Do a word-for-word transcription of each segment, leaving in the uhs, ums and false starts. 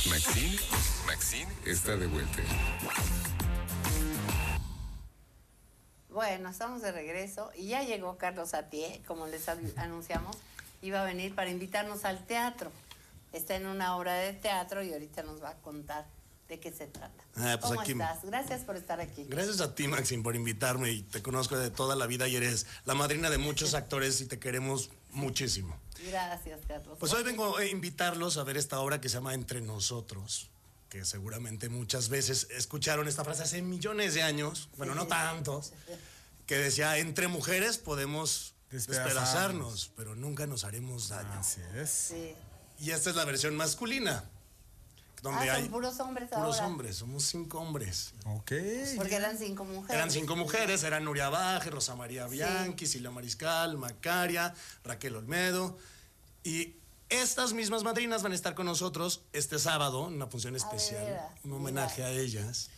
Maxine, Maxine está de vuelta. Bueno, estamos de regreso y ya llegó Carlos Atié, como les anunciamos, iba a venir para invitarnos al teatro. Está en una obra de teatro y ahorita nos va a contar de qué se trata. Ah, pues ¿Cómo aquí, estás? Gracias por estar aquí. Gracias a ti, Maxine, por invitarme, y te conozco de toda la vida y eres la madrina de muchos actores y te queremos muchísimo. Gracias, Carlos. Pues hoy vengo a invitarlos a ver esta obra que se llama Entre Nosotros, que seguramente muchas veces escucharon esta frase hace millones de años, bueno, no tantos, que decía, entre mujeres podemos despedazarnos, pero nunca nos haremos daño. Así es. Sí. Y esta es la versión masculina, donde ah, son hay puros hombres puros ahora. hombres, somos cinco hombres. Ok. Porque eran cinco mujeres. Eran cinco mujeres, eran Nuria Baje, Rosa María Bianchi, sí. Silvia Mariscal, Macaria, Raquel Olmedo, y estas mismas madrinas van a estar con nosotros este sábado en una función especial, ver, un homenaje mira. a ellas.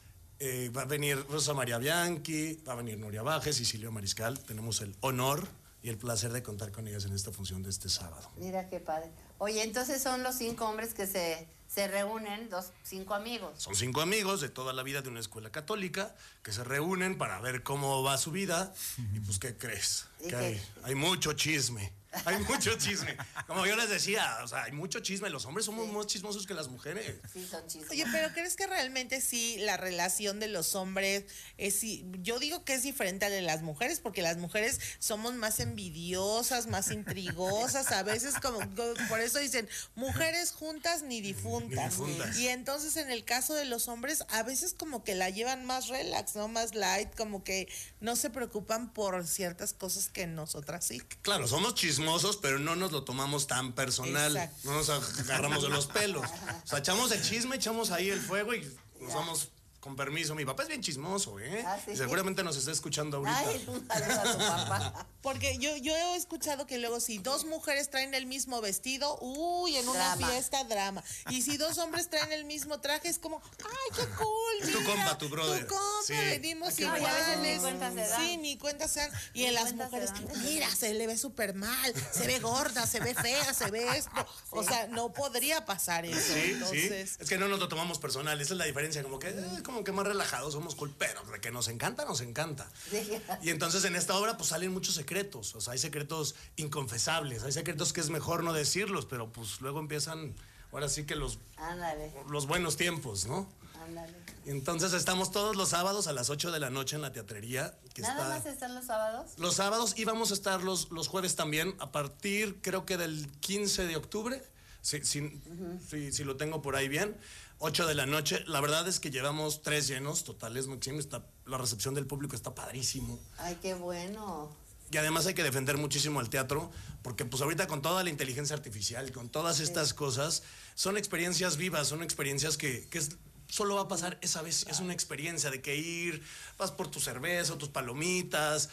Eh, va a venir Rosa María Bianchi, va a venir Nuria Bajes y Silvia Mariscal. Tenemos el honor y el placer de contar con ellas en esta función de este sábado. Mira qué padre. Oye, entonces son los cinco hombres que se, se reúnen, dos, cinco amigos. Son cinco amigos de toda la vida de una escuela católica que se reúnen para ver cómo va su vida. Y pues, ¿qué crees? ¿Y Que qué? hay, hay mucho chisme. Hay mucho chisme. Como yo les decía, o sea, hay mucho chisme. Los hombres somos Sí. más chismosos que las mujeres. Sí, son chismes. Oye, pero ¿crees que realmente sí la relación de los hombres es, sí, yo digo que es diferente a la de las mujeres, porque las mujeres somos más envidiosas, más intrigosas, a veces como, por eso dicen, mujeres juntas ni difuntas. Ni difuntas. Y entonces en el caso de los hombres, a veces como que la llevan más relax, ¿no? Más light, como que no se preocupan por ciertas cosas que nosotras sí. Claro, somos chismosos, pero no nos lo tomamos tan personal. Exacto. No nos agarramos de los pelos. O sea, echamos el chisme, echamos ahí el fuego y nos vamos con permiso. Mi papá es bien chismoso, ¿eh? Ah, ¿sí? Y seguramente nos está escuchando ahorita. Ay, un saludo a tu papá. Porque yo, yo he escuchado que luego si dos mujeres traen el mismo vestido, uy, en una Drama. fiesta drama. Y si dos hombres traen el mismo traje, es como, ay, qué cool. Es tu mira, compa, tu brother. Tu compa, Sí. venimos Ay, qué iguales. bueno. Y a veces ni cuenta se dan. Sí, ni cuenta se dan. Y Ni en las cuenta se mujeres, dan. mira, se le ve súper mal, se ve gorda, se ve fea, se ve esto. O sea, no podría pasar eso. Sí, Entonces, sí. Es que no nos lo tomamos personal. Esa es la diferencia. Como que, eh, como que más relajados, somos cool, pero de que nos encanta, nos encanta. Sí. Y entonces en esta obra pues salen muchos secretos. O sea, hay secretos inconfesables. Hay secretos que es mejor no decirlos, pero pues luego empiezan, ahora sí que los, Ándale, los buenos tiempos, ¿no? ándale. Y entonces estamos todos los sábados a las ocho de la noche en la teatrería. Que ¿Nada está... más están los sábados? Los sábados, y vamos a estar los, los jueves también, a partir creo que del quince de octubre, si, si, uh-huh. si, si lo tengo por ahí bien, ocho de la noche. La verdad es que llevamos tres llenos totales, Maxime, está, la recepción del público está padrísimo. Ay, qué bueno. Y además hay que defender muchísimo al teatro, porque pues ahorita con toda la inteligencia artificial, con todas estas sí. cosas, son experiencias vivas, son experiencias que, que es... solo va a pasar esa vez, claro. Es una experiencia de que ir, vas por tu cerveza o tus palomitas,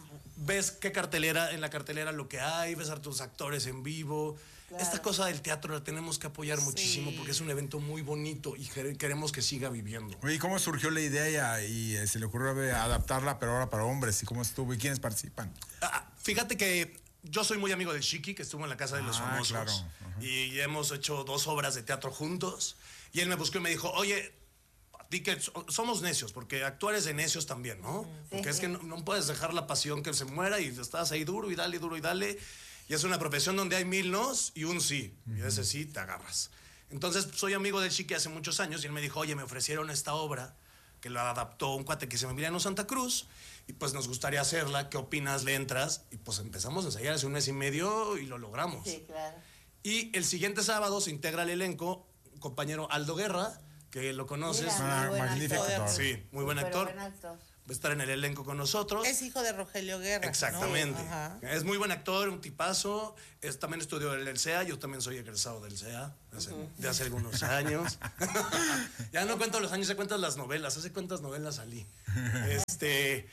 ves qué cartelera, en la cartelera lo que hay, ves a tus actores en vivo. Claro. Esta cosa del teatro la tenemos que apoyar sí. muchísimo porque es un evento muy bonito y queremos que siga viviendo. Oye, ¿cómo surgió la idea y, y se le ocurrió adaptarla, pero ahora para hombres? ¿Y cómo estuvo? ¿Y quiénes participan? Ah, fíjate que yo soy muy amigo del Chiqui, que estuvo en la Casa de los ah, Famosos. Claro. Uh-huh. Y hemos hecho dos obras de teatro juntos. Y él me buscó y me dijo, oye, a ti que somos necios, porque actuar es de necios también, ¿no? Sí. Porque es que no, no puedes dejar la pasión que se muera y estás ahí duro y dale, duro y dale. Y es una profesión donde hay mil nos y un sí. Uh-huh. Y ese sí te agarras. Entonces, soy amigo del Chiqui hace muchos años y él me dijo, oye, me ofrecieron esta obra que la adaptó un cuate que se llama Emiliano Santa Cruz y pues nos gustaría hacerla, ¿qué opinas? ¿Le entras? Y pues empezamos a ensayar hace un mes y medio y lo logramos. Sí, claro. Y el siguiente sábado se integra al elenco un compañero Aldo Guerra, que lo conoces. Mira, ah, magnífico. Actor. Sí, muy buen actor. Buen actor. Va a estar en el elenco con nosotros. Es hijo de Rogelio Guerra. Exactamente. ¿no? Es muy buen actor, un tipazo. Es, también estudió en el C E A. Yo también soy egresado del C E A de hace, uh-huh. de hace algunos años. Ya no cuento los años, se cuentan las novelas. ¿Hace cuántas novelas salí? este,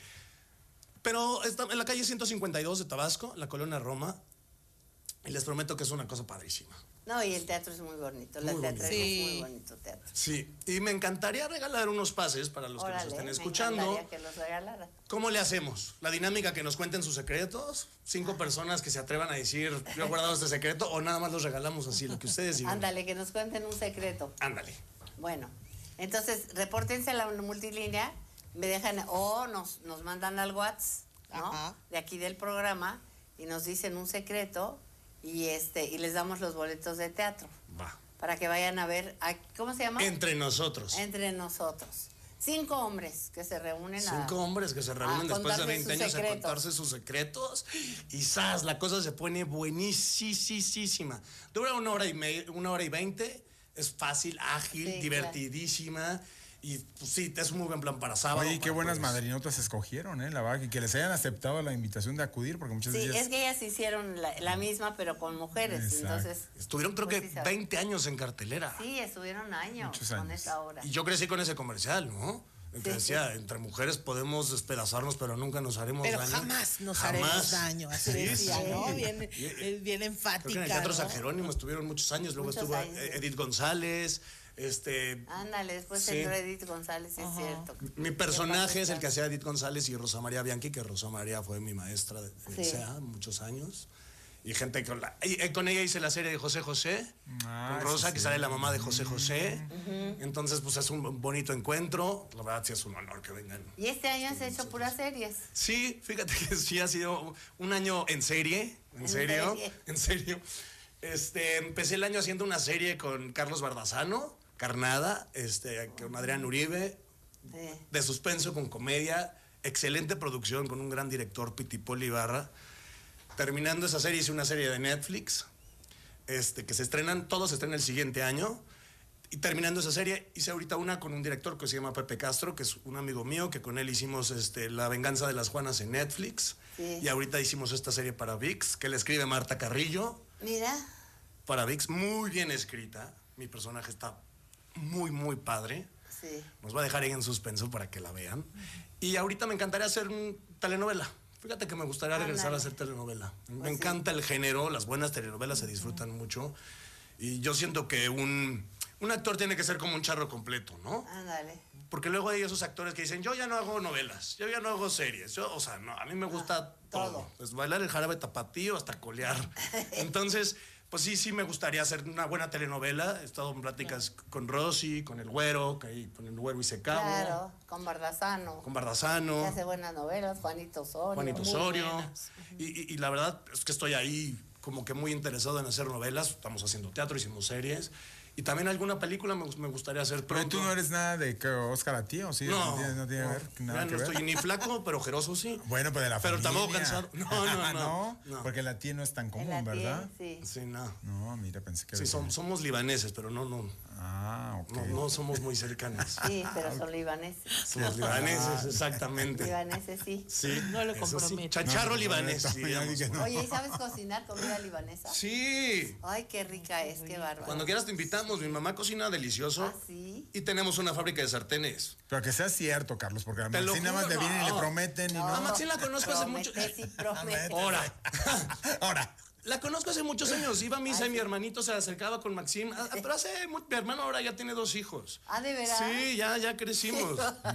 pero está en la calle ciento cincuenta y dos de Tabasco, la colonia Roma. Y les prometo que es una cosa padrísima. No, y el teatro es muy bonito. La Muy bonito. teatrería Sí. es muy bonito teatro. Sí, y me encantaría regalar unos pases para los que Órale, nos estén me escuchando. encantaría que los regalara. ¿Cómo le hacemos? La dinámica que nos cuenten sus secretos, cinco personas que se atrevan a decir, yo he guardado este secreto, o nada más los regalamos así, lo que ustedes digan. Ándale, que nos cuenten un secreto. Ándale. Bueno, entonces, repórtense a la multilínea, me dejan, o nos, nos mandan al WhatsApp, ¿no? Ajá. De aquí del programa, y nos dicen un secreto, y este, y les damos los boletos de teatro, Va. para que vayan a ver, a- ¿cómo se llama? Entre nosotros. Entre nosotros. Cinco hombres que se reúnen a... Cinco hombres que se reúnen a después de contarse veinte sus años a secretos. contarse sus secretos. Y ¡zas! La cosa se pone buenísima. Dura una hora y media, una hora y veinte. Es fácil, ágil, Sí, divertidísima. Y pues sí, es un muy buen plan para sábado. Oye, y qué para buenas jueves. madrinotas escogieron, ¿eh? La verdad, que, que les hayan aceptado la invitación de acudir, porque muchas Sí, veces... es que ellas hicieron la, la misma, pero con mujeres, Exacto. entonces... Estuvieron creo pues que sí saben. veinte años en cartelera. Sí, estuvieron años, Muchos con años. esa obra. Y yo crecí con ese comercial, ¿no? En que Sí, decía, entre mujeres podemos despedazarnos, pero nunca nos haremos Pero daño. jamás nos Jamás. haremos daño, así Sí, decía, sí. ¿no? Bien, eh, bien enfática. Creo que en el Teatro ¿no? San Jerónimo estuvieron muchos años, luego Muchos estuvo años, eh, sí. Edith González, este... Ándale, después Sí. entró Edith González, sí es cierto. Mi personaje es el que hacía Edith González y Rosa María Bianchi, que Rosa María fue mi maestra de Sí. C A muchos años. Y gente con la... y, eh, con ella hice la serie de José José, Ah, con Rosa, sí, que sí. sale la mamá de José José. Entonces, pues es un bonito encuentro. La verdad, sí es un honor que vengan. Y este año has hecho puras series. Sí, fíjate que sí ha sido un año en serie, en, En serio, serie. en serio. Este, empecé el año haciendo una serie con Carlos Bardazano, Carnada, este, con Adrián Uribe, Sí. de suspenso con comedia, excelente producción con un gran director, Pitipoli Ibarra. Terminando esa serie hice una serie de Netflix, este, que se estrenan, todos se estrenan el siguiente año. Y terminando esa serie, hice ahorita una con un director que se llama Pepe Castro, que es un amigo mío, que con él hicimos este, La venganza de las Juanas en Netflix. Sí. Y ahorita hicimos esta serie para ViX, que le escribe Marta Carrillo, Mira, para ViX, muy bien escrita. Mi personaje está muy, muy padre. sí. Nos va a dejar ahí en suspenso para que la vean. Y ahorita me encantaría hacer una telenovela. Fíjate que me gustaría regresar Ándale. a hacer telenovela. me Pues sí. encanta el género, las buenas telenovelas se disfrutan mucho. Y yo siento que un, un actor tiene que ser como un charro completo, ¿no? Ándale. Porque luego hay esos actores que dicen, yo ya no hago novelas, yo ya no hago series. Yo, o sea, no, a mí me gusta todo. todo. Pues bailar el jarabe tapatío hasta colear. Entonces, pues sí, sí me gustaría hacer una buena telenovela. He estado en pláticas con Rosy, con el Güero, que ahí con el Güero y se cabo, Claro, con Bardazano. con Bardazano, Que hace buenas novelas, Juanito Osorio. Juanito Muy Osorio. buenas. Y, y- y la verdad es que estoy ahí como que muy interesado en hacer novelas. Estamos haciendo teatro, hicimos series. Y también alguna película me, gus- me gustaría hacer Pero pronto. tú no eres nada de que Oscar a ti, ¿o sí? No, tiene, no tiene no, ver, nada ya que no ver. estoy ni flaco, pero ojeroso sí. Bueno, pues de la Pero familia. tampoco cansado. No, no, no, no. Porque la tía no es tan En común, la ¿verdad? tía, sí. Sí, no. No, mira, pensé que... Sí, era- som- somos libaneses, pero no, no, Ah, ok. no, no somos muy cercanos. Sí, pero son libaneses. Somos libaneses, exactamente. Libaneses, sí. Sí, No lo eso sí. comprometo. Chacharro No, libanés, no, no, diríamos. ya dije no. Oye, ¿y sabes cocinar comida libanesa? Sí. Ay, qué rica es, qué bárbaro. Cuando quieras te invitamos. Mi mamá cocina delicioso. ¿Ah, sí? Y tenemos una fábrica de sartenes. Pero que sea cierto, Carlos, porque a Te lo Maxine nada más juro, le vienen y le no. prometen y A no. Maxine la conozco hace mucho. Promete, sí, promete. Ahora. Ahora. La conozco hace muchos años. Iba a misa y mi hermanito se acercaba con Maxim. Ah, Pero hace. mu- Mi hermano ahora ya tiene dos hijos. Ah, ¿de veras? Sí, ya, ya crecimos.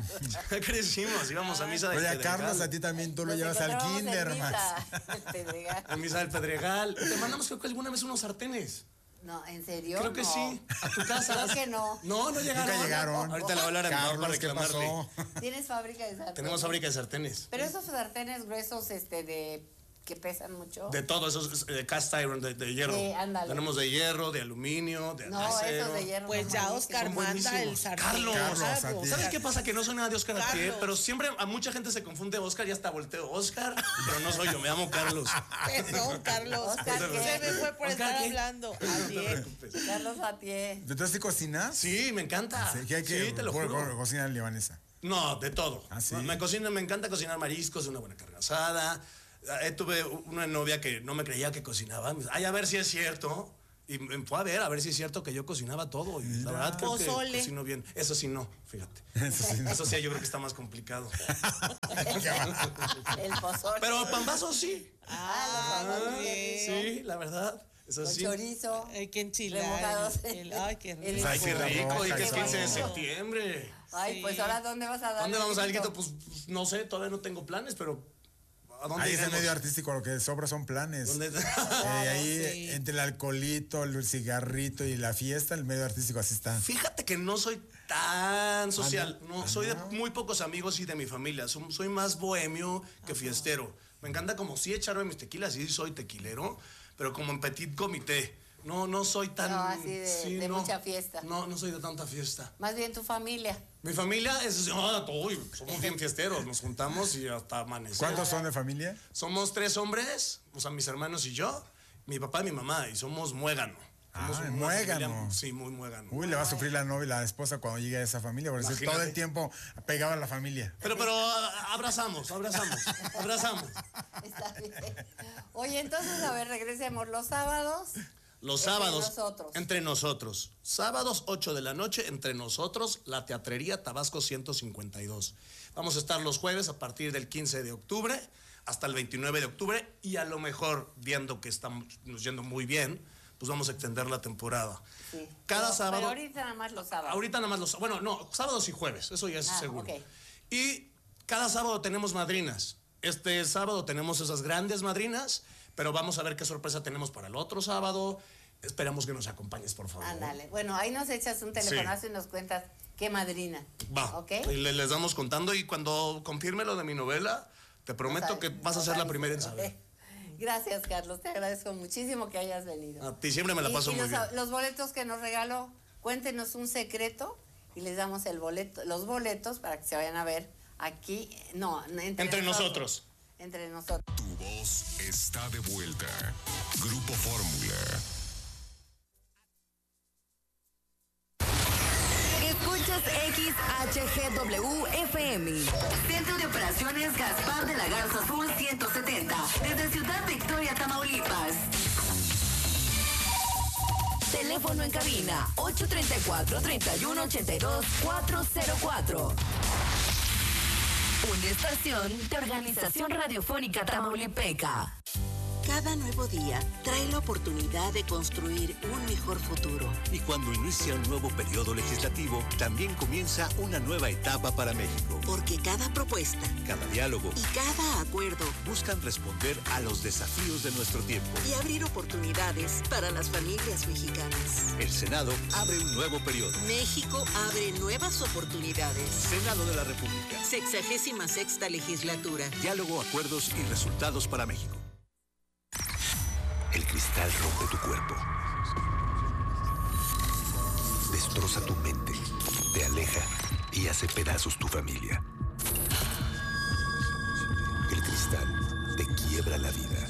Ya crecimos. Íbamos a misa de Oye, a Pedregal. Carlos, a ti también tú lo Nos llevas al encontrábamos en kinder, misa, Max. en Pedregal. A misa del Pedregal. Te mandamos creo que alguna vez unos sartenes. No, ¿en serio? Creo que No. sí. A tu casa. Creo que no. No, no llegaron. Nunca llegaron. Ahorita le voy a hablar a mi mamá para Carlos, ¿qué reclamarle. pasó? ¿Tienes fábrica de sartenes? Tenemos fábrica de sartenes. Pero esos sartenes gruesos, este, de... que pesan mucho. De todo, esos de cast iron, de, de hierro. Sí, ándale. Tenemos de hierro, de aluminio, de No, acero. esos de hierro. Pues son ya buenísimos. Oscar Son manda el buenísimos. sartén. Carlos. Carlos, a ti. ¿Sabes qué pasa? Que no soy nada de Oscar Atié, Carlos. pero siempre a mucha gente se confunde Oscar y hasta volteo Oscar, pero no soy yo, me llamo Carlos. Perdón, Carlos. Oscar, Se ¿qué? me fue por Oscar, estar ¿qué? hablando. No Así te es. preocupes. Carlos Atié. ¿Entonces sí cocinas? Sí, me encanta. Sí, ¿qué hay que Sí, te lo por- juro. por- cocina libanesa? No, de todo. ¿Ah, sí? Me cocina, me encanta cocinar mariscos, una buena carne asada. Eh, tuve una novia que no me creía que cocinaba. Me dice, ay, a ver si es cierto. Y me fue a ver, a ver si es cierto que yo cocinaba todo. Y la verdad creo que Pozole. cocino bien. Eso sí no, fíjate. Eso sí. Eso sí, yo creo que está más complicado. El pozole. Pero pambazos sí. Ah, los Ah, pambazos, qué rico. sí, la verdad. Eso con sí. chorizo. Ay, qué enchilada. Remojados. El- ay, qué El- rico. Ay, qué Ay, rico, y que es qué quince de bonito. septiembre. Ay, Sí. pues ahora, ¿dónde vas a dar? ¿Dónde vamos a dar grito? algo? Pues, pues, no sé, todavía no tengo planes, pero ¿a dónde Ahí es el iremos? medio artístico, lo que sobra son planes. ¿Dónde? Eh, ahí sí. entre el alcoholito, el cigarrito y la fiesta, el medio artístico así está. Fíjate que no soy tan social, Ah, no, no. soy de Ah, no. muy pocos amigos y de mi familia, Som- soy más bohemio que fiestero. Me encanta como sí echarme mis tequilas, sí soy tequilero, pero como en petit comité. No, no soy tan... No, así de- de mucha fiesta. No, no soy de tanta fiesta. Más bien tu familia. Mi familia es... ah, uy, somos bien fiesteros, nos juntamos y hasta amanecer. ¿Cuántos son de familia? Somos tres hombres, o sea, mis hermanos y yo, mi papá y mi mamá, y somos muégano. Somos Ah, una muégano. familia- Sí, muy muégano. Uy, le va a sufrir la novia y la esposa cuando llegue a esa familia, porque Imagínate. todo el tiempo pegaba a la familia. Pero, pero ah, abrazamos, abrazamos, abrazamos. Está bien. Oye, entonces, a ver, regresemos. Los sábados. Los Entre sábados. nosotros. Entre nosotros. Sábados, ocho de la noche, entre nosotros, la Teatrería Tabasco ciento cincuenta y dos. Vamos a estar los jueves a partir del quince de octubre hasta el veintinueve de octubre y a lo mejor, viendo que estamos nos yendo muy bien, pues vamos a extender la temporada. Sí. Cada Pero- sábado. Pero ahorita nada más los sábados. Ahorita nada más los... Bueno, no, sábados y jueves, eso ya es Ah, seguro. ok. Y cada sábado tenemos madrinas. Este sábado tenemos esas grandes madrinas, pero vamos a ver qué sorpresa tenemos para el otro sábado. Esperamos que nos acompañes, por favor. Ándale. Bueno, ahí nos echas un telefonazo y nos cuentas qué madrina. Va. ¿Ok? Y le- les vamos contando y cuando confirme lo de mi novela, te prometo Nos que avi- vas a nos ser la avisas, primera en ¿ok? saber. Gracias, Carlos. Te agradezco muchísimo que hayas venido. A ti siempre me la Y- paso y muy los, bien. los boletos que nos regaló, cuéntenos un secreto y les damos el boleto, los boletos para que se vayan a ver aquí. No, entre, Entre nosotros. Entre nosotros. Tu voz está de vuelta. Grupo Fórmula. Escuchas X H G W F M. Centro de Operaciones Gaspar de la Garza Sur ciento setenta. Desde Ciudad Victoria, Tamaulipas. Teléfono en cabina ocho tres cuatro, tres uno ocho dos, cuatro cero cuatro. Una estación de Organización Radiofónica Tamaulipeca. Cada nuevo día trae la oportunidad de construir un mejor futuro. Y cuando inicia un nuevo periodo legislativo, también comienza una nueva etapa para México. Porque cada propuesta Cada diálogo y cada acuerdo buscan responder a los desafíos de nuestro tiempo. y abrir oportunidades para las familias mexicanas. El Senado abre un nuevo periodo. México abre nuevas oportunidades. Senado de la República. Sexagésima sexta legislatura. Diálogo, acuerdos y resultados para México. El cristal rompe tu cuerpo. Destroza tu mente. Te aleja y hace pedazos tu familia. El cristal te quiebra la vida.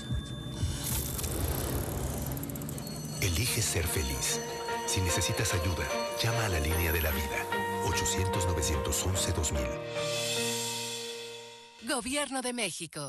Elige ser feliz. Si necesitas ayuda, llama a la línea de la vida. ochocientos, novecientos once, dos mil. Gobierno de México.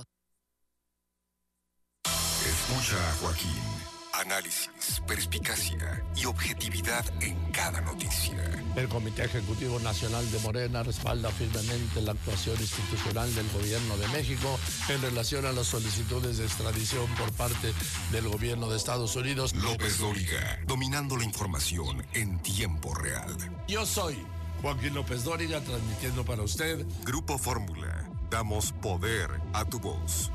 Escucha a Joaquín. Análisis, perspicacia y objetividad en cada noticia. El Comité Ejecutivo Nacional de Morena respalda firmemente la actuación institucional del Gobierno de México en relación a las solicitudes de extradición por parte del Gobierno de Estados Unidos. López Dóriga, dominando la información en tiempo real. Yo soy Joaquín López Dóriga, transmitiendo para usted Grupo Fórmula, damos poder a tu voz.